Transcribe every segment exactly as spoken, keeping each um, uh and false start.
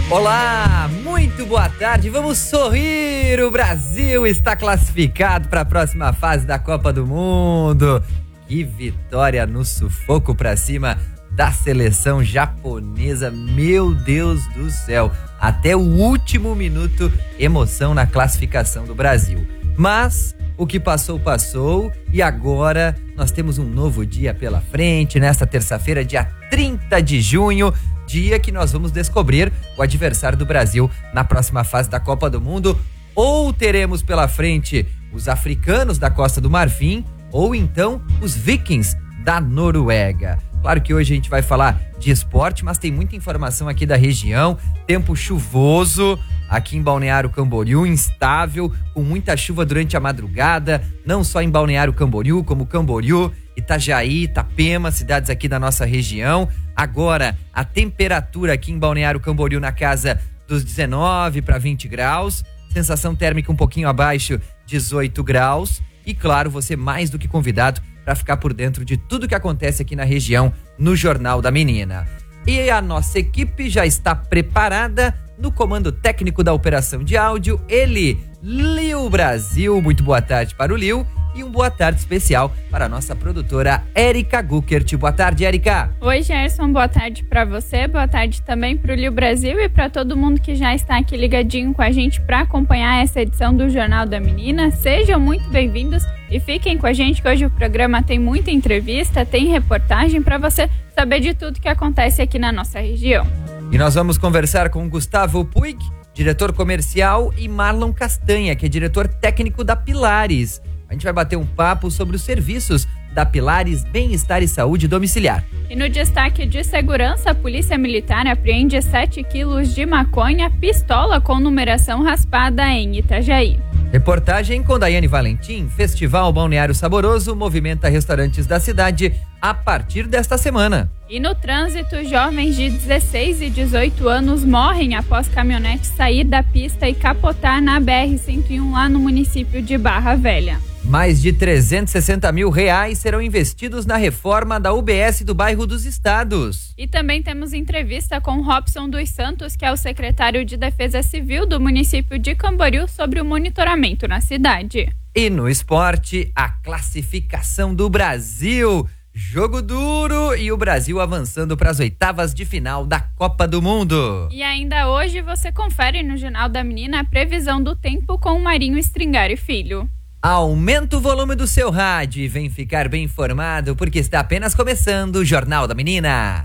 Olá, muito boa tarde, vamos sorrir, o Brasil está classificado para a próxima fase da Copa do Mundo. Que vitória no sufoco para cima da seleção japonesa, meu Deus do céu, até o último minuto, emoção na classificação do Brasil. Mas o que passou, passou, e agora nós temos um novo dia pela frente, nesta terça-feira, dia trinta de junho, dia que nós vamos descobrir o adversário do Brasil na próxima fase da Copa do Mundo. Ou teremos pela frente os africanos da Costa do Marfim, ou então os vikings da Noruega. Claro que hoje a gente vai falar de esporte, mas tem muita informação aqui da região. Tempo chuvoso aqui em Balneário Camboriú, instável, com muita chuva durante a madrugada, não só em Balneário Camboriú, como Camboriú, Itajaí, Itapema, cidades aqui da nossa região. Agora, a temperatura aqui em Balneário Camboriú na casa dos dezenove para vinte graus, sensação térmica um pouquinho abaixo, dezoito graus. E claro, você mais do que convidado para ficar por dentro de tudo que acontece aqui na região no Jornal da Menina. E a nossa equipe já está preparada no comando técnico da operação de áudio, ele, Liu Brasil. Muito boa tarde para o Liu e um boa tarde especial para a nossa produtora Érica Guckert. Boa tarde, Érica. Oi, Gerson, boa tarde para você, boa tarde também para o Liu Brasil e para todo mundo que já está aqui ligadinho com a gente para acompanhar essa edição do Jornal da Menina. Sejam muito bem-vindos e fiquem com a gente que hoje o programa tem muita entrevista, tem reportagem para você saber de tudo que acontece aqui na nossa região. E nós vamos conversar com Gustavo Puig, diretor comercial, e Marlon Castanha, que é diretor técnico da Pilares. A gente vai bater um papo sobre os serviços da Pilares Bem-Estar e Saúde Domiciliar. E no destaque de segurança, a Polícia Militar apreende sete quilos de maconha, pistola com numeração raspada em Itajaí. Reportagem com Daiane Valentim. Festival Balneário Saboroso movimenta restaurantes da cidade a partir desta semana. E no trânsito, jovens de dezesseis e dezoito anos morrem após caminhonete sair da pista e capotar na B R cento e um lá no município de Barra Velha. Mais de trezentos e sessenta mil reais serão investidos na reforma da U B S do bairro dos Estados. E também temos entrevista com Robson dos Santos, que é o secretário de Defesa Civil do município de Camboriú, sobre o monitoramento na cidade. E no esporte, a classificação do Brasil. Jogo duro e o Brasil avançando para as oitavas de final da Copa do Mundo. E ainda hoje você confere no Jornal da Menina a previsão do tempo com o Marinho Stringari Filho. Aumenta o volume do seu rádio e vem ficar bem informado, porque está apenas começando o Jornal da Menina.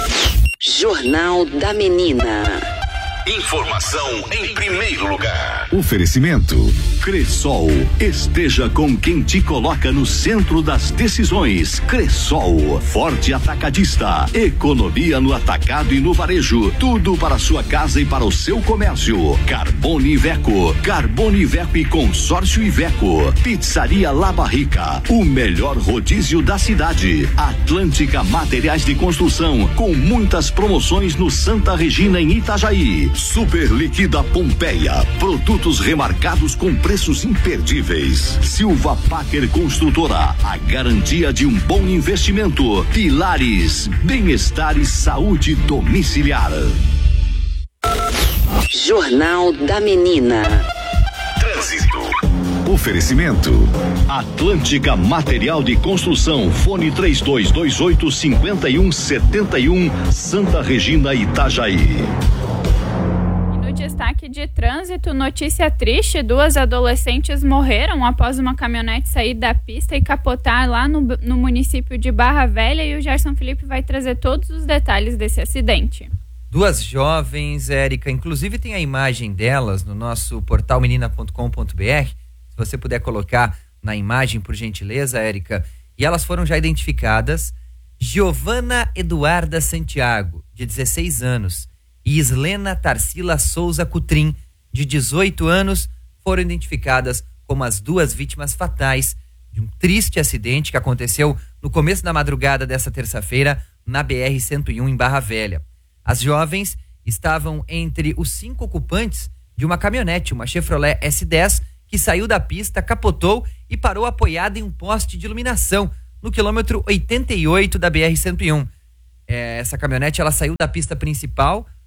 Jornal da Menina. Informação em primeiro lugar. Oferecimento Cressol. Esteja com quem te coloca no centro das decisões. Cressol, forte atacadista. Economia no atacado e no varejo. Tudo para sua casa e para o seu comércio. Carbone Iveco. Carbone Iveco e Consórcio Iveco. Pizzaria La Barrica. O melhor rodízio da cidade. Atlântica Materiais de Construção. Com muitas promoções no Santa Regina em Itajaí. Super Liquida Pompeia, produtos remarcados com preços imperdíveis. Silva Packer Construtora, a garantia de um bom investimento. Pilares, bem-estar e saúde domiciliar. Jornal da Menina. Trânsito. Oferecimento Atlântica Material de Construção. Fone três dois dois oito, cinco um sete um, Santa Regina, Itajaí. Destaque de trânsito, notícia triste, duas adolescentes morreram após uma caminhonete sair da pista e capotar lá no, no município de Barra Velha, e o Gerson Felipe vai trazer todos os detalhes desse acidente. Duas jovens, Érica, inclusive tem a imagem delas no nosso portal menina ponto com ponto b r, se você puder colocar na imagem, por gentileza, Érica, e elas foram já identificadas. Giovana Eduarda Santiago, de dezesseis anos, e Islena Tarsila Souza Cutrim, de dezoito anos, foram identificadas como as duas vítimas fatais de um triste acidente que aconteceu no começo da madrugada dessa terça-feira na B R cento e um em Barra Velha. As jovens estavam entre os cinco ocupantes de uma caminhonete, uma Chevrolet S dez, que saiu da pista, capotou e parou apoiada em um poste de iluminação no quilômetro oitenta e oito da B R cento e um. É, essa caminhonete ela saiu da pista principal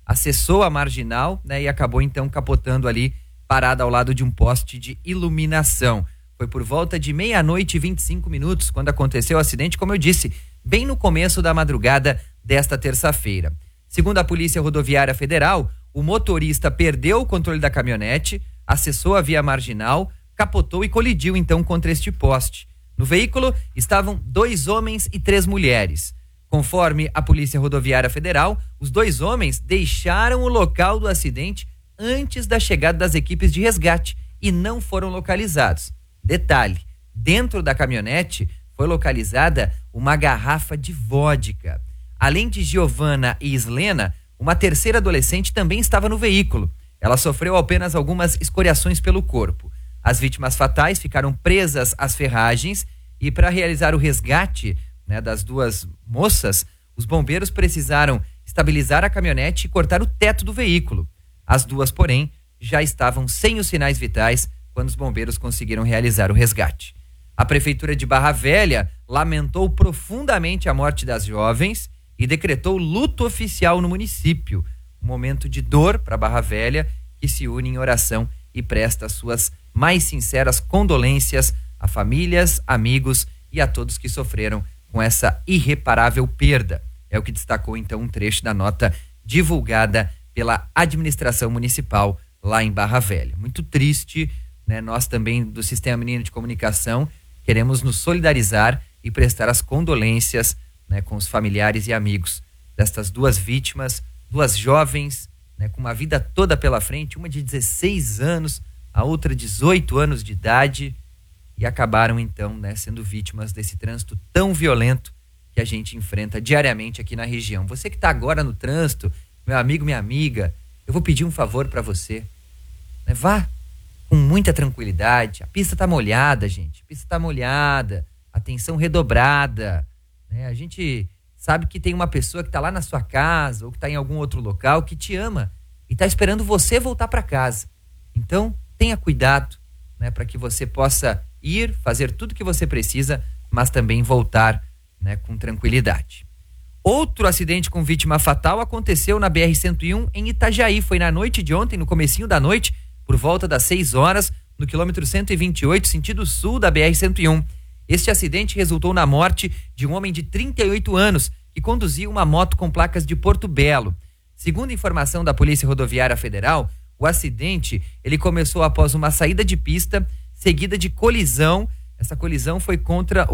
acessou a marginal, né, e acabou então capotando ali, parada ao lado de um poste de iluminação. Foi por volta de meia-noite e vinte e cinco minutos quando aconteceu o acidente, como eu disse, bem no começo da madrugada desta terça-feira. Segundo a Polícia Rodoviária Federal, o motorista perdeu o controle da caminhonete, acessou a via marginal, capotou e colidiu então contra este poste. No veículo estavam dois homens e três mulheres. Conforme a Polícia Rodoviária Federal, os dois homens deixaram o local do acidente antes da chegada das equipes de resgate e não foram localizados. Detalhe, dentro da caminhonete foi localizada uma garrafa de vodka. Além de Giovana e Islena, uma terceira adolescente também estava no veículo. Ela sofreu apenas algumas escoriações pelo corpo. As vítimas fatais ficaram presas às ferragens e para realizar o resgate, né, das duas moças, os bombeiros precisaram estabilizar a caminhonete e cortar o teto do veículo. As duas, porém, já estavam sem os sinais vitais quando os bombeiros conseguiram realizar o resgate. A Prefeitura de Barra Velha lamentou profundamente a morte das jovens e decretou luto oficial no município. Um momento de dor para Barra Velha, que se une em oração e presta suas mais sinceras condolências a famílias, amigos e a todos que sofreram com essa irreparável perda. É o que destacou então um trecho da nota divulgada pela administração municipal lá em Barra Velha. Muito triste, né? Nós também do Sistema Menino de Comunicação queremos nos solidarizar e prestar as condolências, né, com os familiares e amigos destas duas vítimas, duas jovens, né, com uma vida toda pela frente, uma de dezesseis anos, a outra dezoito anos de idade, e acabaram então, né, sendo vítimas desse trânsito tão violento que a gente enfrenta diariamente aqui na região. Você que está agora no trânsito, meu amigo, minha amiga, eu vou pedir um favor para você, né? Vá com muita tranquilidade. A pista está molhada, gente, a pista está molhada, atenção redobrada, né? A gente sabe que tem uma pessoa que está lá na sua casa ou que está em algum outro local que te ama e está esperando você voltar para casa. Então, tenha cuidado, né, para que você possa ir, fazer tudo que você precisa, mas também voltar, né, com tranquilidade. Outro acidente com vítima fatal aconteceu na B R cento e um em Itajaí. Foi na noite de ontem, no comecinho da noite, por volta das seis horas, no quilômetro cento e vinte e oito, sentido sul da B R cento e um. Este acidente resultou na morte de um homem de trinta e oito anos que conduzia uma moto com placas de Porto Belo. Segundo informação da Polícia Rodoviária Federal, o acidente ele começou após uma saída de pista, seguida de colisão. Essa colisão foi contra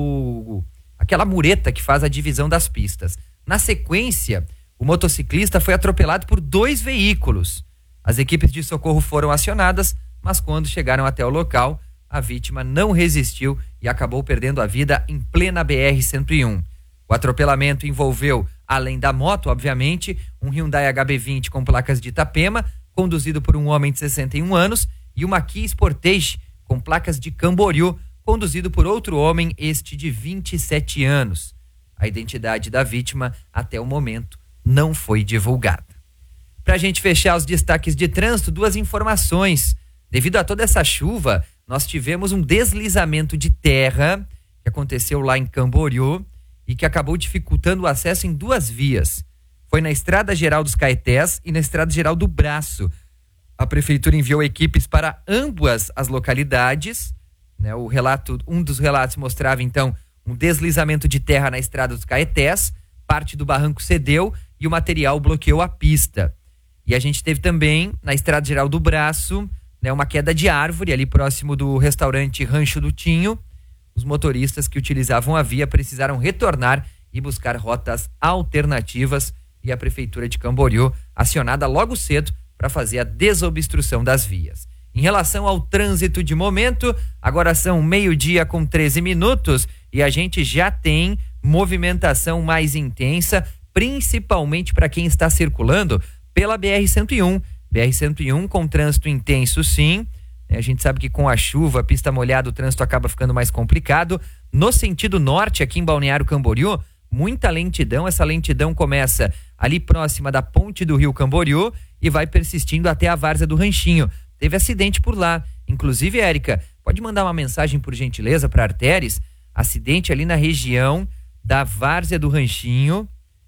o aquela mureta que faz a divisão das pistas. Na sequência, o motociclista foi atropelado por dois veículos. As equipes de socorro foram acionadas, mas quando chegaram até o local, a vítima não resistiu e acabou perdendo a vida em plena B R cento e um. O atropelamento envolveu, além da moto, obviamente, um Hyundai H B vinte com placas de Itapema, conduzido por um homem de sessenta e um anos, e uma Kia Sportage com placas de Camboriú, conduzido por outro homem, este de vinte e sete anos. A identidade da vítima, até o momento, não foi divulgada. Para a gente fechar os destaques de trânsito, duas informações. Devido a toda essa chuva, nós tivemos um deslizamento de terra que aconteceu lá em Camboriú e que acabou dificultando o acesso em duas vias. Foi na Estrada Geral dos Caetés e na Estrada Geral do Braço. A prefeitura enviou equipes para ambas as localidades, né? O relato, um dos relatos mostrava então um deslizamento de terra na Estrada dos Caetés, parte do barranco cedeu e o material bloqueou a pista. E a gente teve também na Estrada Geral do Braço, né, uma queda de árvore ali próximo do restaurante Rancho do Tinho. Os motoristas que utilizavam a via precisaram retornar e buscar rotas alternativas, e a Prefeitura de Camboriú acionada logo cedo para fazer a desobstrução das vias. Em relação ao trânsito de momento, agora são meio-dia com treze minutos e a gente já tem movimentação mais intensa, principalmente para quem está circulando pela B R cento e um. B R cento e um com trânsito intenso, sim. A gente sabe que com a chuva, a pista molhada, o trânsito acaba ficando mais complicado. No sentido norte, aqui em Balneário Camboriú, muita lentidão. Essa lentidão começa ali próxima da ponte do Rio Camboriú e vai persistindo até a várzea do Ranchinho. Teve acidente por lá. Inclusive, Érica, pode mandar uma mensagem por gentileza para Arteres. Acidente ali na região da várzea do Ranchinho.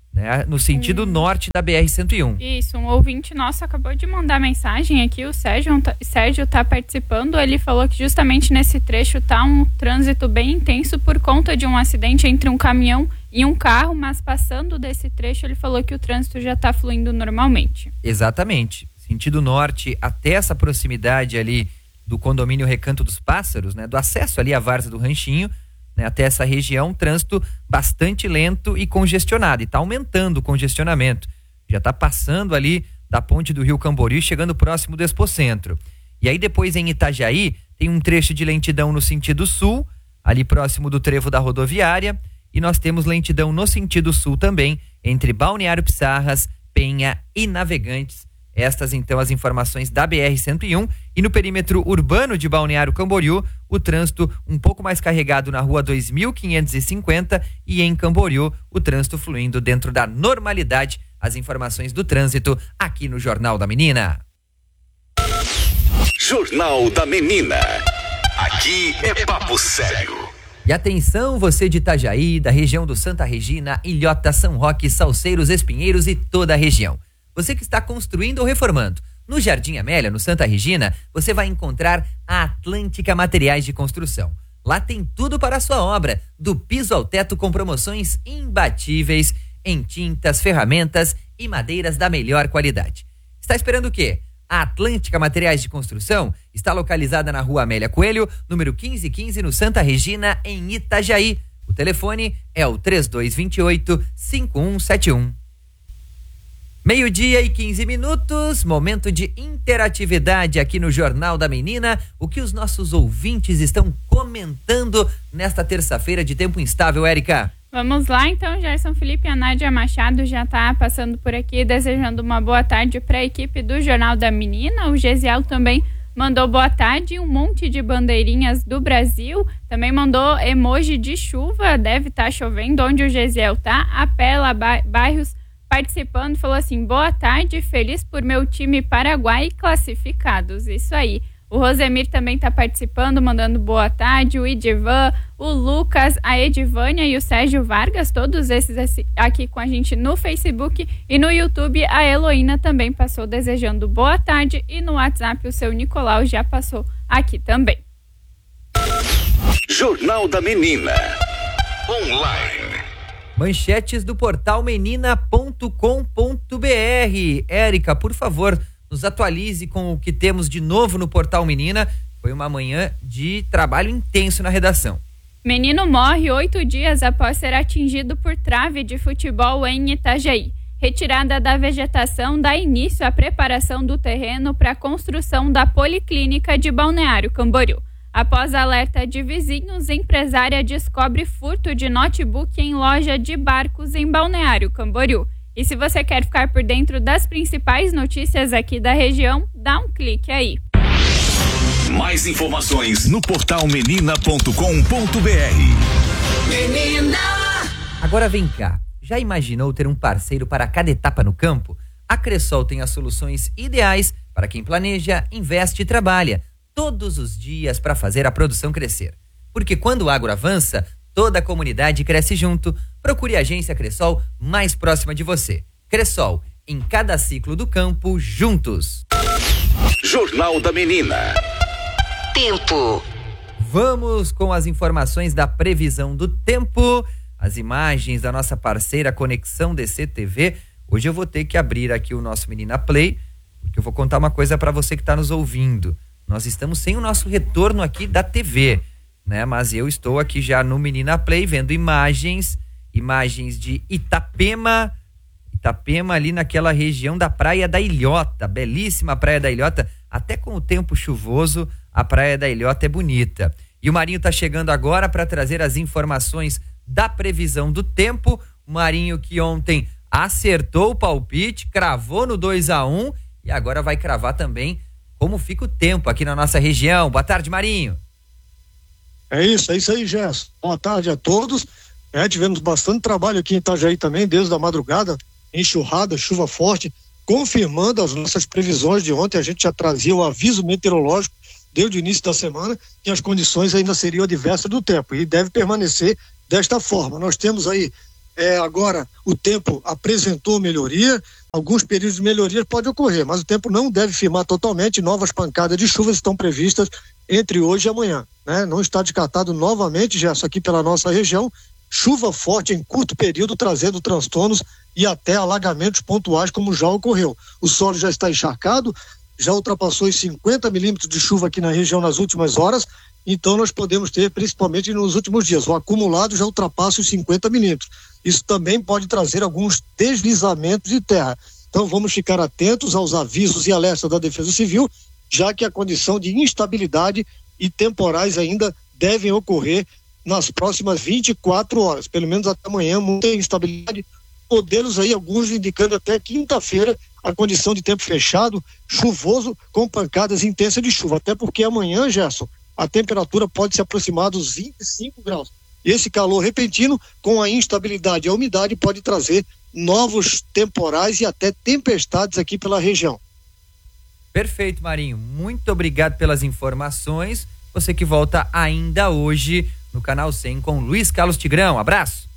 né, no sentido hum. norte da B R cento e um. Isso, um ouvinte nosso acabou de mandar mensagem aqui, o Sérgio tá, Sérgio tá participando, ele falou que justamente nesse trecho tá um trânsito bem intenso por conta de um acidente entre um caminhão e um carro, mas passando desse trecho ele falou que o trânsito já tá fluindo normalmente. Exatamente, sentido norte até essa proximidade ali do condomínio Recanto dos Pássaros, né, do acesso ali à várzea do Ranchinho, né, até essa região, trânsito bastante lento e congestionado, e está aumentando o congestionamento. Já está passando ali da ponte do Rio Camboriú, chegando próximo do Expocentro. E aí depois em Itajaí, tem um trecho de lentidão no sentido sul, ali próximo do trevo da rodoviária, e nós temos lentidão no sentido sul também, entre Balneário Pissarras, Penha e Navegantes. Estas, então, as informações da B R cento e um. E no perímetro urbano de Balneário Camboriú, o trânsito um pouco mais carregado na rua dois mil quinhentos e cinquenta e em Camboriú, o trânsito fluindo dentro da normalidade. As informações do trânsito aqui no Jornal da Menina. Jornal da Menina. Aqui é papo sério. E atenção, você de Itajaí, da região do Santa Regina, Ilhota, São Roque, Salceiros, Espinheiros e toda a região. Você que está construindo ou reformando. No Jardim Amélia, no Santa Regina, você vai encontrar a Atlântica Materiais de Construção. Lá tem tudo para a sua obra, do piso ao teto com promoções imbatíveis em tintas, ferramentas e madeiras da melhor qualidade. Está esperando o quê? A Atlântica Materiais de Construção está localizada na Rua Amélia Coelho, número quinze quinze, no Santa Regina, em Itajaí. O telefone é o três dois dois oito, cinco um sete um. Meio-dia e quinze minutos, momento de interatividade aqui no Jornal da Menina. O que os nossos ouvintes estão comentando nesta terça-feira de tempo instável, Érica? Vamos lá, então, Gerson Felipe, a Nádia Machado já está passando por aqui, desejando uma boa tarde para a equipe do Jornal da Menina. O Gesiel também mandou boa tarde, um monte de bandeirinhas do Brasil. Também mandou emoji de chuva, deve estar tá chovendo onde o Gesiel tá. Apela Bairros participando, falou assim: boa tarde, feliz por meu time Paraguai classificados. Isso aí. O Rosemir também está participando, mandando boa tarde. O Idivan, o Lucas, a Edivânia e o Sérgio Vargas, todos esses aqui com a gente no Facebook. E no YouTube, a Heloína também passou desejando boa tarde. E no WhatsApp, o seu Nicolau já passou aqui também. Jornal da Menina. Online. Manchetes do portal menina ponto com ponto br. Érica, por favor, nos atualize com o que temos de novo no portal Menina. Foi uma manhã de trabalho intenso na redação. Menino morre oito dias após ser atingido por trave de futebol em Itajaí. Retirada da vegetação dá início à preparação do terreno para a construção da Policlínica de Balneário Camboriú. Após alerta de vizinhos, empresária descobre furto de notebook em loja de barcos em Balneário Camboriú. E se você quer ficar por dentro das principais notícias aqui da região, dá um clique aí. Mais informações no portal menina ponto com ponto br. Menina! Agora vem cá, já imaginou ter um parceiro para cada etapa no campo? A Cressol tem as soluções ideais para quem planeja, investe e trabalha todos os dias para fazer a produção crescer. Porque quando o agro avança, toda a comunidade cresce junto. Procure a agência Cressol mais próxima de você. Cressol, em cada ciclo do campo, juntos. Jornal da Menina. Tempo. Vamos com as informações da previsão do tempo. As imagens da nossa parceira Conexão D C T V. Hoje eu vou ter que abrir aqui o nosso Menina Play, porque eu vou contar uma coisa para você que está nos ouvindo. Nós estamos sem o nosso retorno aqui da T V, né? Mas eu estou aqui já no Menina Play vendo imagens, imagens de Itapema, Itapema ali naquela região da Praia da Ilhota, belíssima Praia da Ilhota, até com o tempo chuvoso, a Praia da Ilhota é bonita. E o Marinho está chegando agora para trazer as informações da previsão do tempo. O Marinho que ontem acertou o palpite, cravou no dois a um e agora vai cravar também como fica o tempo aqui na nossa região. Boa tarde, Marinho. É isso, é isso aí, Gerson. Boa tarde a todos. É, tivemos bastante trabalho aqui em Itajaí também, desde a madrugada, enxurrada, chuva forte, confirmando as nossas previsões de ontem. A gente já trazia o aviso meteorológico desde o início da semana que as condições ainda seriam adversas do tempo e deve permanecer desta forma. Nós temos aí É, agora, o tempo apresentou melhoria, alguns períodos de melhoria podem ocorrer, mas o tempo não deve firmar totalmente, novas pancadas de chuvas estão previstas entre hoje e amanhã, né? Não está descartado novamente, já aqui pela nossa região, chuva forte em curto período, trazendo transtornos e até alagamentos pontuais, como já ocorreu. O solo já está encharcado, já ultrapassou os cinquenta milímetros de chuva aqui na região nas últimas horas, então nós podemos ter, principalmente nos últimos dias, o acumulado já ultrapassa os cinquenta milímetros. Isso também pode trazer alguns deslizamentos de terra. Então vamos ficar atentos aos avisos e alertas da Defesa Civil, já que a condição de instabilidade e temporais ainda devem ocorrer nas próximas vinte e quatro horas, pelo menos até amanhã, muita instabilidade. Modelos aí, alguns indicando até quinta-feira a condição de tempo fechado, chuvoso, com pancadas intensas de chuva, até porque amanhã, Gerson, a temperatura pode se aproximar dos vinte e cinco graus. Esse calor repentino, com a instabilidade e a umidade, pode trazer novos temporais e até tempestades aqui pela região. Perfeito, Marinho. Muito obrigado pelas informações. Você que volta ainda hoje no Canal cem com Luiz Carlos Tigrão. Abraço.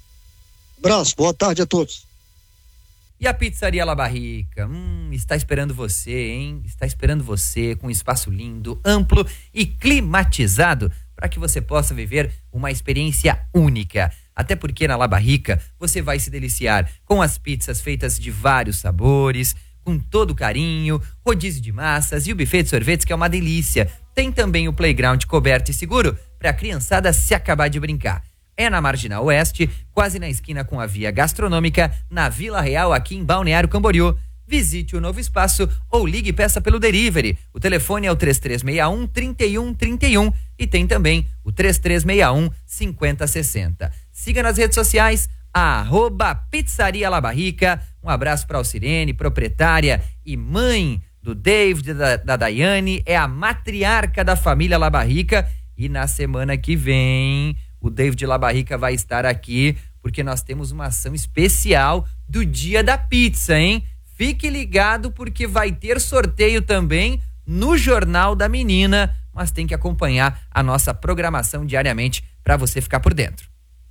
Abraço, boa tarde a todos. E a Pizzaria La Barrica? Hum, está esperando você, hein? Está esperando você com um espaço lindo, amplo e climatizado para que você possa viver uma experiência única. Até porque na La Barrica você vai se deliciar com as pizzas feitas de vários sabores, com todo carinho, rodízio de massas e o buffet de sorvetes, que é uma delícia. Tem também o playground coberto e seguro para a criançada se acabar de brincar. É na Marginal Oeste, quase na esquina com a Via Gastronômica, na Vila Real, aqui em Balneário Camboriú. Visite o novo espaço ou ligue e peça pelo delivery. O telefone é o três três seis um, três um três um e tem também o três três seis um, cinco zero seis zero. Siga nas redes sociais, arroba Pizzaria La Barrica. Um abraço para a Alcirene, proprietária e mãe do David, da, da Daiane, é a matriarca da família La Barrica. E na semana que vem, o David La Barrica vai estar aqui, porque nós temos uma ação especial do Dia da Pizza, hein? Fique ligado, porque vai ter sorteio também no Jornal da Menina, mas tem que acompanhar a nossa programação diariamente para você ficar por dentro.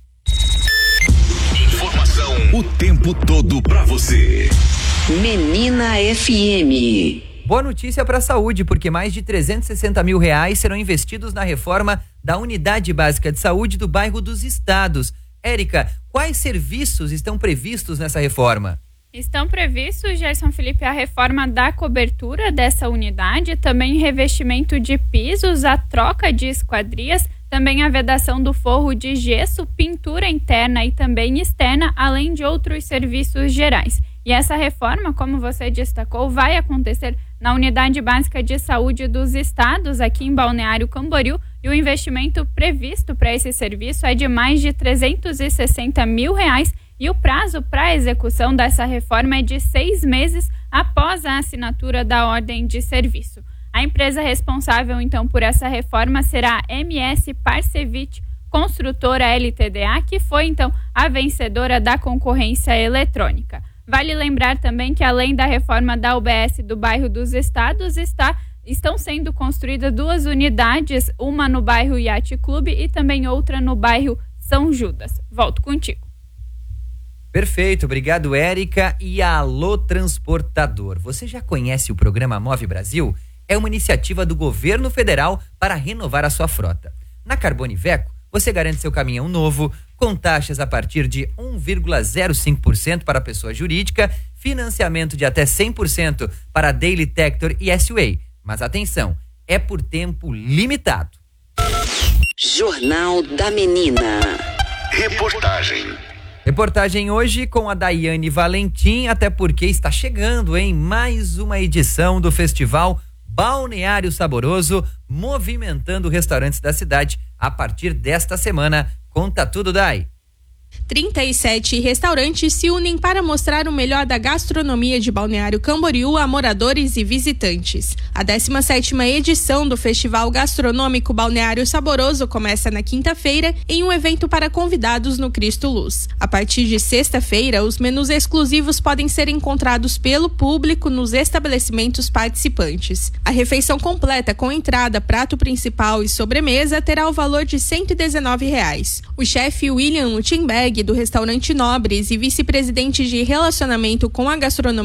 Informação o tempo todo para você. Menina F M. Boa notícia para a saúde, porque mais de trezentos e sessenta mil reais serão investidos na reforma da Unidade Básica de Saúde do Bairro dos Estados. Érica, quais serviços estão previstos nessa reforma? Estão previstos, Gerson Felipe, a reforma da cobertura dessa unidade, também revestimento de pisos, a troca de esquadrias, também a vedação do forro de gesso, pintura interna e também externa, além de outros serviços gerais. E essa reforma, como você destacou, vai acontecer na Unidade Básica de Saúde dos Estados, aqui em Balneário Camboriú, e o investimento previsto para esse serviço é de mais de trezentos e sessenta mil reais, e o prazo para a execução dessa reforma é de seis meses após a assinatura da ordem de serviço. A empresa responsável, então, por essa reforma será a M S Parcevit Construtora L T D A, que foi, então, a vencedora da concorrência eletrônica. Vale lembrar também que, além da reforma da U B S do Bairro dos Estados, está, estão sendo construídas duas unidades, uma no bairro Yacht Clube e também outra no bairro São Judas. Volto contigo. Perfeito, obrigado, Érica. E alô, transportador. Você já conhece o programa Move Brasil? É uma iniciativa do governo federal para renovar a sua frota. Na Carbone Veco, você garante seu caminhão novo, com taxas a partir de um vírgula zero cinco por cento para a pessoa jurídica, financiamento de até cem por cento para Daily Tractor e S U A. Mas atenção, é por tempo limitado. Jornal da Menina. Reportagem. Reportagem hoje com a Daiane Valentim, até porque está chegando, em mais uma edição do Festival Balneário Saboroso, movimentando restaurantes da cidade a partir desta semana. Conta tudo, Dai. trinta e sete restaurantes se unem para mostrar o melhor da gastronomia de Balneário Camboriú a moradores e visitantes. A décima sétima edição do Festival Gastronômico Balneário Saboroso começa na quinta-feira em um evento para convidados no Cristo Luz. A partir de sexta-feira, os menus exclusivos podem ser encontrados pelo público nos estabelecimentos participantes. A refeição completa com entrada, prato principal e sobremesa terá o valor de cento e dezenove reais. O chefe William Luttenberg Berg, do restaurante Nobres e vice-presidente de relacionamento com a gastronomia